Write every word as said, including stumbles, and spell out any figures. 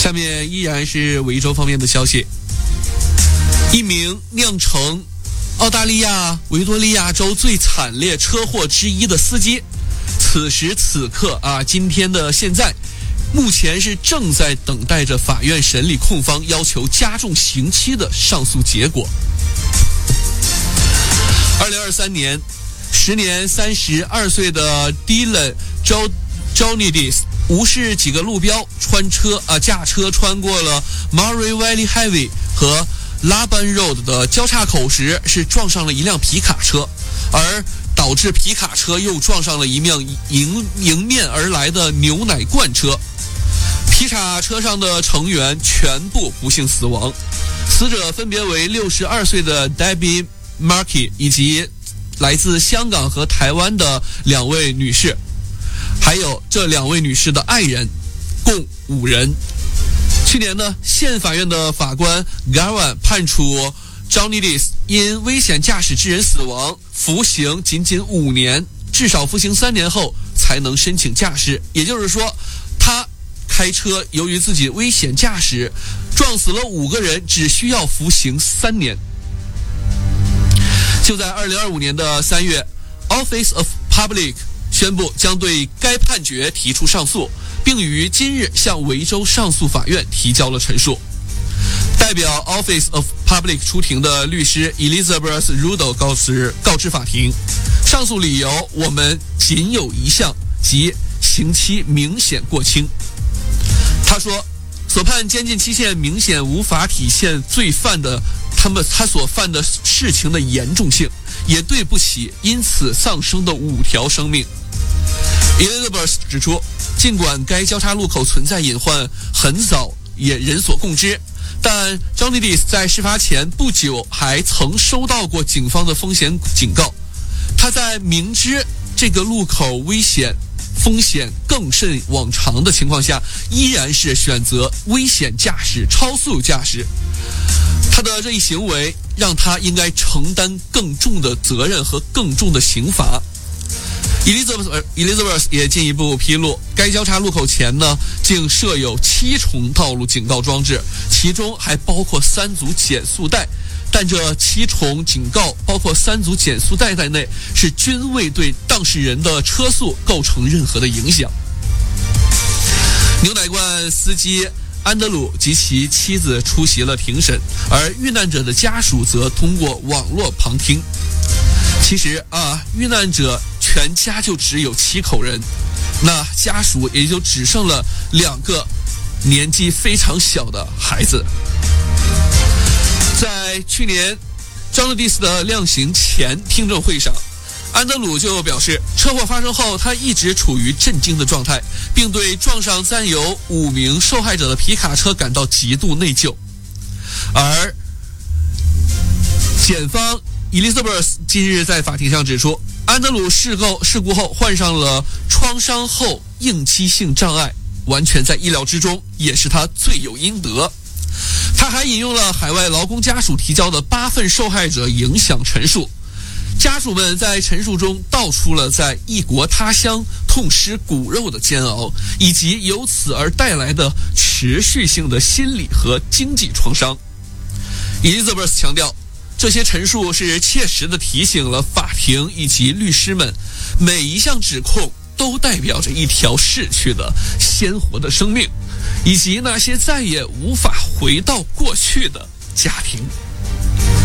下面依然是维州方面的消息，一名酿成澳大利亚维多利亚州最惨烈车祸之一的司机，此时此刻啊，今天的现在，目前是正在等待着法院审理控方要求加重刑期的上诉结果。二零二三年，时年三十二岁的 Dylan Johnidis 无视几个路标，穿车啊驾车穿过了 Murray Valley Highway 和 Laban Road 的交叉口时，是撞上了一辆皮卡车，而导致皮卡车又撞上了一辆迎迎面而来的牛奶罐车。皮卡车上的成员全部不幸死亡，死者分别为六十二岁的 Debbie Markey 以及来自香港和台湾的两位女士，还有这两位女士的爱人，共五人。去年呢，县法院的法官 Garwan 判处 Johnidis 因危险驾驶致人死亡，服刑仅仅五年，至少服刑三年后才能申请驾驶。也就是说，他开车由于自己危险驾驶撞死了五个人，只需要服刑三年。就在二零二五年的三月 Office of Public 宣布将对该判决提出上诉，并于今日向维州上诉法院提交了陈述。代表 Office of Public 出庭的律师 Elizabeth Rudo 告知告知法庭，上诉理由我们仅有一项，即刑期明显过轻。他说，所判监禁期限明显无法体现罪犯的他们他所犯的事情的严重性，也对不起因此丧生的五条生命。Elizabeth 指出，尽管该交叉路口存在隐患，很早也人所共知，但 Johnidis 在事发前不久还曾收到过警方的风险警告。他在明知这个路口危险风险更甚往常的情况下，依然是选择危险驾驶、超速驾驶。他的这一行为让他应该承担更重的责任和更重的刑罚。Elizabeth, Elizabeth 也进一步披露，该交叉路口前呢，竟设有七重道路警告装置，其中还包括三组减速带。但这七重警告，包括三组减速带在内，是均未对当事人的车速构成任何的影响。牛奶罐司机安德鲁及其妻子出席了庭审，而遇难者的家属则通过网络旁听。其实啊，遇难者全家就只有七口人，那家属也就只剩了两个年纪非常小的孩子。在去年 Johnidis 的量刑前听证会上，安德鲁就表示，车祸发生后他一直处于震惊的状态，并对撞上载有五名受害者的皮卡车感到极度内疚。而检方 Elizabeth 今日在法庭上指出，安德鲁事故事故后患上了创伤后应激性障碍，完全在意料之中，也是他罪有应得。他还引用了海外劳工家属提交的八份受害者影响陈述，家属们在陈述中道出了在异国他乡痛失骨肉的煎熬，以及由此而带来的持续性的心理和经济创伤。Elizabeth 强调，这些陈述是切实地提醒了法庭以及律师们，每一项指控都代表着一条逝去的鲜活的生命，以及那些再也无法回到过去的家庭。